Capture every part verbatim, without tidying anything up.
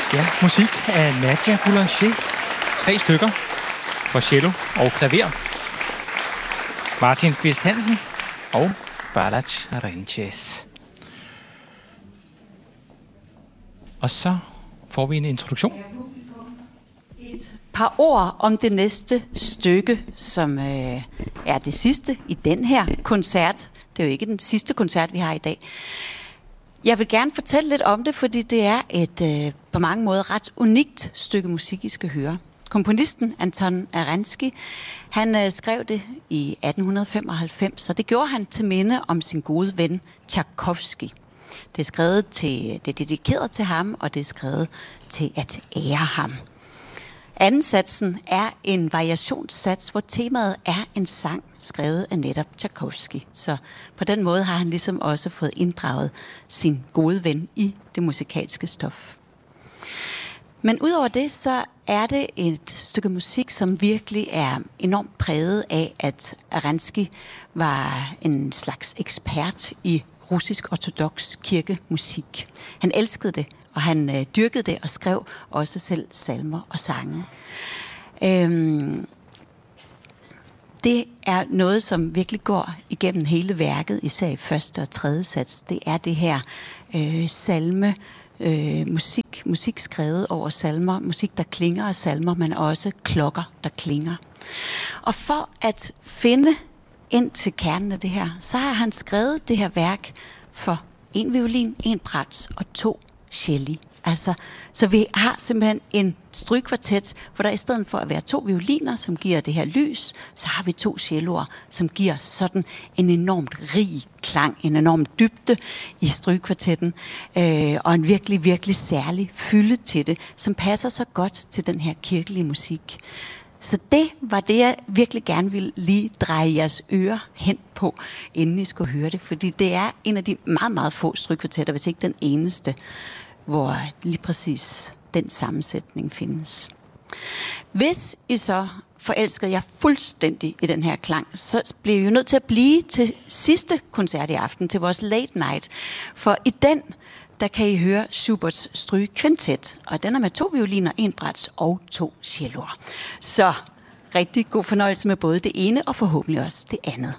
Ja, musik af Nadia Boulanger. Tre stykker for cello og klaver. Martin Kvist Hansen og Balač Arenches. Og så får vi en introduktion. Et par ord om det næste stykke, som øh, er det sidste i den her koncert. Det er jo ikke den sidste koncert, vi har i dag. Jeg vil gerne fortælle lidt om det, fordi det er et øh, på mange måder ret unikt stykke musik, I skal høre. Komponisten Anton Arensky, han øh, skrev det i atten femoghalvfems, og det gjorde han til minde om sin gode ven Tchaikovsky. Det er skrevet til, det er dedikeret til ham, og det er skrevet til at ære ham. Andensatsen er en variationssats, hvor temaet er en sang skrevet af netop Tchaikovsky. Så på den måde har han ligesom også fået inddraget sin gode ven i det musikalske stof. Men udover det, så er det et stykke musik, som virkelig er enormt præget af, at Arensky var en slags ekspert i russisk ortodoks kirkemusik. Han elskede det, og han øh, dyrkede det og skrev også selv salmer og sange. Øhm, det er noget, som virkelig går igennem hele værket, især i første og tredje sats. Det er det her øh, salme, øh, musik, musik skrevet over salmer, musik, der klinger af salmer, men også klokker, der klinger. Og for at finde ind til kernen af det her, så har han skrevet det her værk for en violin, en bratsch og to celli. Altså, så vi har simpelthen en strygekvartet, hvor der i stedet for at være to violiner, som giver det her lys, så har vi to celloer, som giver sådan en enormt rig klang, en enorm dybde i strygekvartetten, øh, og en virkelig, virkelig særlig fylde til det, som passer så godt til den her kirkelige musik. Så det var det, jeg virkelig gerne ville lige dreje jeres ører hen på, inden I skulle høre det. Fordi det er en af de meget, meget få strygekvartetter, hvis ikke den eneste, hvor lige præcis den sammensætning findes. Hvis I så forelsker jer fuldstændig i den her klang, så bliver I jo nødt til at blive til sidste koncert i aften, til vores late night. For i den, der kan I høre Schuberts strygekvintet, og den er med to violiner, en bratsch og to celloer. Så rigtig god fornøjelse med både det ene og forhåbentlig også det andet.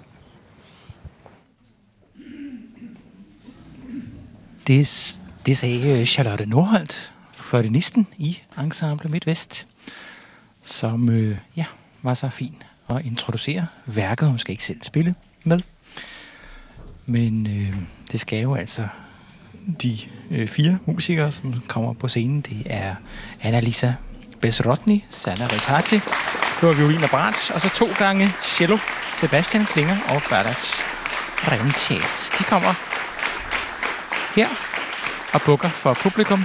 Det, det sagde Charlotte Nordholt, fløjtenisten i Ensemble MidtVest, som øh, ja, var så fin at introducere værket. Hun skal ikke selv spille med, men øh, det skal jo altså de øh, fire musikere, som kommer på scenen. Det er Anna-Lisa Besrotny, Sanna Riccardi, det var violin og bratsch, og så to gange cello, Sebastian Klinger og Balač Arenches. De kommer her og bukker for publikum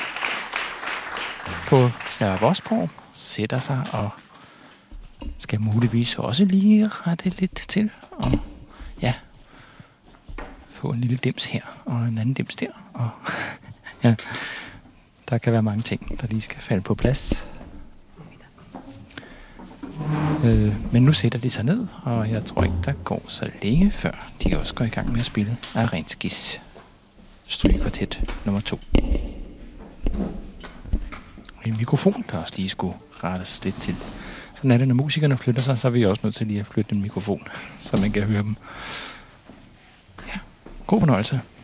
på Nørre Vosborg, sætter sig og skal muligvis også lige rette lidt til, og ja, få en lille dims her, og en anden dims der, og ja, der kan være mange ting, der lige skal falde på plads. Øh, men nu sætter de sig ned, og jeg tror ikke, der går så længe før de også går i gang med at spille Arenskys strygekvartet nummer to. En mikrofon, der også lige skulle rettes lidt til. Sådan er det, når musikerne flytter sig, så er vi også nødt til lige at flytte en mikrofon, så man kan høre dem. Ja, god fornøjelse.